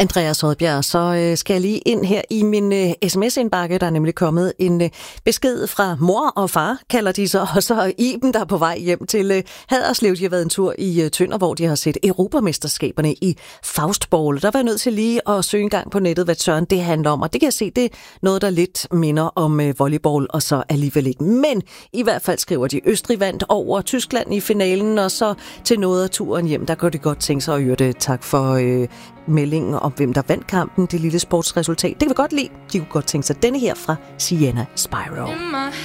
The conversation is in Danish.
Andreas Rødbjerg, så skal jeg lige ind her i min sms-indbakke. Der er nemlig kommet en besked fra mor og far, kalder de så, og så Iben, der er på vej hjem til Haderslev. De har været en tur i Tønder, hvor de har set Europamesterskaberne i Faustball. Der var jeg nødt til lige at søge en gang på nettet, hvad søren det handler om, og det kan jeg se, det er noget, der lidt minder om volleyball, og så alligevel ikke. Men i hvert fald skriver de, Østrig vandt over Tyskland i finalen, og så til noget af turen hjem, der kunne de godt tænke sig at høre det. Tak for meldingen om, hvem der vandt kampen, det lille sportsresultat. Det kan vi godt lide. De kunne godt tænke sig denne her fra Sienna Spyro.